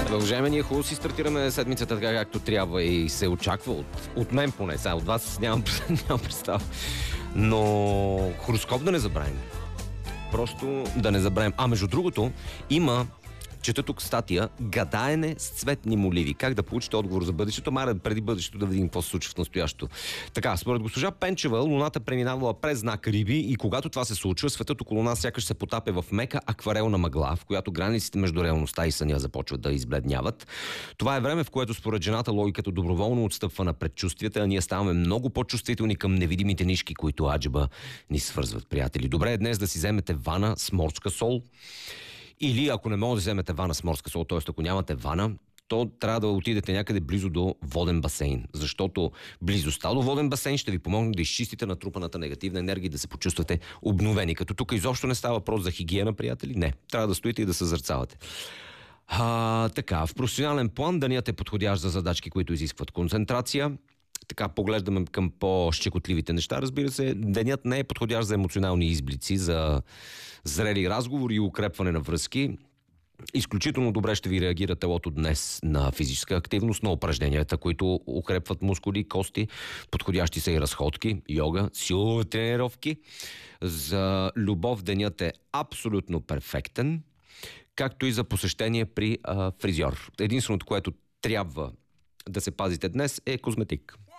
Продължаваме, ние хубаво си стартираме седмицата така както трябва и се очаква от мен поне. Сега от вас нямам представа. Но хороскоп да не забравим. Просто да не забравим. Между другото, чета тук статия гадаене с цветни моливи. Как да получите отговор за бъдещето? Преди бъдещето да видим какво се случва в настоящето. Така, според госпожа Пенчева, Луната преминава през знак Риби и когато това се случва, светът около нас сякаш се потапя в мека акварелна мъгла, в която границите между реалността и съня започват да избледняват. Това е време, в което според жената логиката доброволно отстъпва на предчувствията, а ние ставаме много по-чувствителни към невидимите нишки, които аджеба ни свързват, приятели. Добре е днес да си вземете вана с морска сол. Или ако не може да вземете вана с морска сол, т.е. ако нямате вана, то трябва да отидете някъде близо до воден басейн. Защото близостта до воден басейн ще ви помогне да изчистите натрупаната негативна енергия и да се почувствате обновени. Като тук изобщо не става въпрос за хигиена, приятели. Не. Трябва да стоите и да съзерцавате. Така, в професионален план денят е подходящ за задачки, които изискват концентрация. Така, поглеждаме към по-щекотливите неща. Разбира се, денят не е подходящ за емоционални изблици, за зрели разговори и укрепване на връзки. Изключително добре ще ви реагира телото днес на физическа активност, на упражненията, които укрепват мускули, кости. Подходящи са и разходки, йога, силови тренировки. За любов денят е абсолютно перфектен, както и за посещение при фризьор. Единственото, което трябва да се пазите днес е козметик.